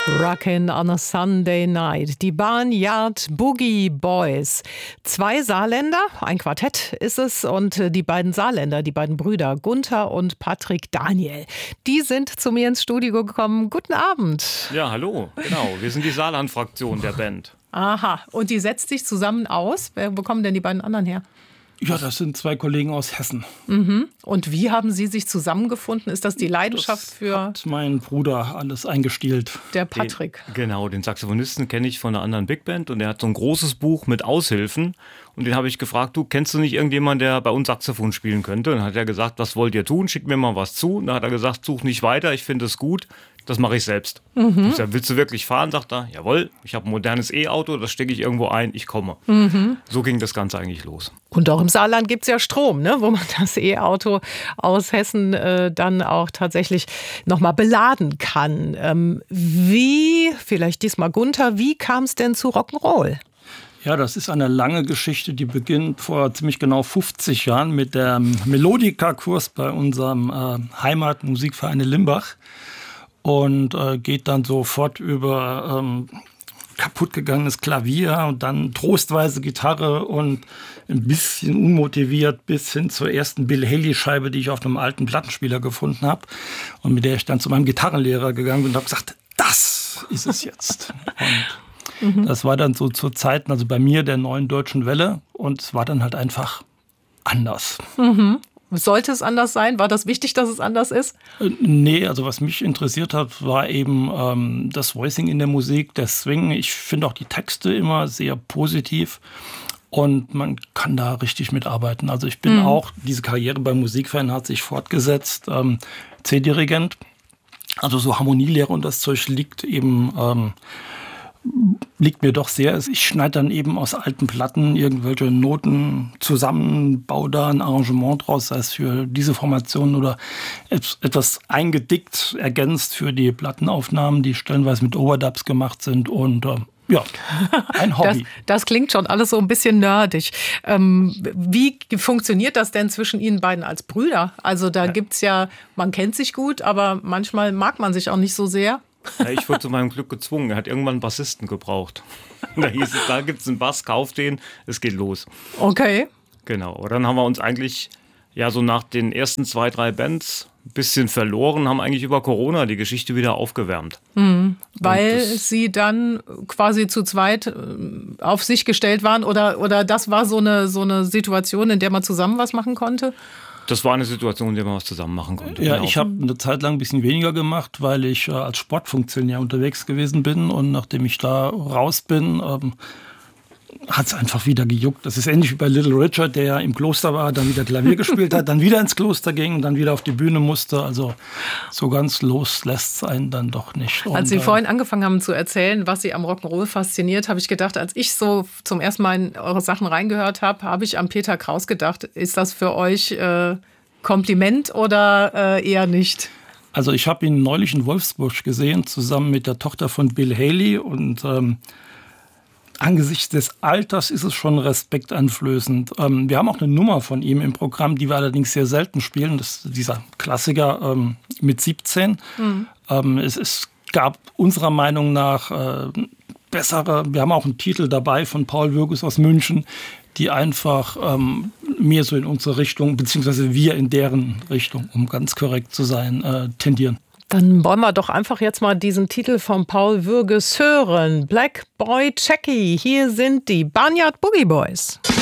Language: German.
Rockin' on a Sunday Night. Die Barnyard Boogie Boys. 2 Saarländer, ein Quartett ist es, und die beiden Saarländer, die beiden Brüder Gunther und Patrick Daniel, die sind zu mir ins Studio gekommen. Guten Abend. Ja, hallo, genau. Wir sind die Saarland-Fraktion der Band. Aha, und die setzt sich zusammen aus. Wo kommen denn die beiden anderen her? Ja, das sind 2 Kollegen aus Hessen. Mhm. Und wie haben Sie sich zusammengefunden? Ist das die Leidenschaft für... Hat mein Bruder alles eingestielt. Der Patrick. Den Saxophonisten kenne ich von einer anderen Big Band und der hat so ein großes Buch mit Aushilfen und den habe ich gefragt, du, kennst du nicht irgendjemanden, der bei uns Saxophon spielen könnte? Und dann hat er gesagt, was wollt ihr tun? Schickt mir mal was zu. Und dann hat er gesagt, such nicht weiter, ich finde es gut. Das mache ich selbst. Ich sag, willst du wirklich fahren? Sagt er, jawohl, ich habe ein modernes E-Auto, das stecke ich irgendwo ein, ich komme. So ging das Ganze eigentlich los. Und auch im Saarland gibt es ja Strom, ne? Wo man das E-Auto aus Hessen dann auch tatsächlich nochmal beladen kann. Vielleicht diesmal Gunther, wie kam es denn zu Rock'n'Roll? Ja, das ist eine lange Geschichte, die beginnt vor ziemlich genau 50 Jahren mit dem Melodika-Kurs bei unserem Heimatmusikverein Limbach. Und geht dann sofort über kaputtgegangenes Klavier und dann trostweise Gitarre und ein bisschen unmotiviert bis hin zur ersten Bill Haley-Scheibe, die ich auf einem alten Plattenspieler gefunden habe und mit der ich dann zu meinem Gitarrenlehrer gegangen bin und habe gesagt, das ist es jetzt. Und das war dann so zu Zeiten, also bei mir der Neuen Deutschen Welle, und es war dann halt einfach anders. Sollte es anders sein? War das wichtig, dass es anders ist? Nee, also was mich interessiert hat, war eben das Voicing in der Musik, der Swing. Ich finde auch die Texte immer sehr positiv und man kann da richtig mitarbeiten. Also ich bin auch, diese Karriere beim Musikverein hat sich fortgesetzt, C-Dirigent, also so Harmonielehre und das Zeug liegt mir doch sehr. Ich schneide dann eben aus alten Platten irgendwelche Noten zusammen, baue da ein Arrangement draus, sei es für diese Formation oder etwas eingedickt, ergänzt für die Plattenaufnahmen, die stellenweise mit Overdubs gemacht sind und ja, ein Hobby. Das klingt schon alles so ein bisschen nerdig. Wie funktioniert das denn zwischen Ihnen beiden als Brüder? Also da gibt's ja, man kennt sich gut, aber manchmal mag man sich auch nicht so sehr. Ja, ich wurde zu meinem Glück gezwungen. Er hat irgendwann einen Bassisten gebraucht. Da hieß es, da gibt es einen Bass, kauf den, es geht los. Okay. Genau. Und dann haben wir uns eigentlich ja so nach den ersten 2, 3 Bands ein bisschen verloren, haben eigentlich über Corona die Geschichte wieder aufgewärmt. Weil Sie dann quasi zu zweit auf sich gestellt waren oder das war so eine Situation, in der man zusammen was machen konnte? Das war eine Situation, in der man was zusammen machen konnte. Ja, genau. Ich habe eine Zeit lang ein bisschen weniger gemacht, weil ich als Sportfunktionär unterwegs gewesen bin. Und nachdem ich da raus bin, hat es einfach wieder gejuckt. Das ist ähnlich wie bei Little Richard, der ja im Kloster war, dann wieder Klavier gespielt hat, dann wieder ins Kloster ging und dann wieder auf die Bühne musste. Also so ganz los lässt es einen dann doch nicht. Und als Sie vorhin angefangen haben zu erzählen, was Sie am Rock'n'Roll fasziniert, habe ich gedacht, als ich so zum ersten Mal in eure Sachen reingehört habe, habe ich an Peter Kraus gedacht, ist das für euch Kompliment oder eher nicht? Also ich habe ihn neulich in Wolfsburg gesehen, zusammen mit der Tochter von Bill Haley und angesichts des Alters ist es schon respekteinflößend. Wir haben auch eine Nummer von ihm im Programm, die wir allerdings sehr selten spielen. Das ist dieser Klassiker mit 17. Es gab unserer Meinung nach bessere, wir haben auch einen Titel dabei von Paul Würges aus München, die einfach mehr so in unsere Richtung, beziehungsweise wir in deren Richtung, um ganz korrekt zu sein, tendieren. Dann wollen wir doch einfach jetzt mal diesen Titel von Paul Würges hören. Black Boy Jackie, hier sind die Barnyard Boogie Boys.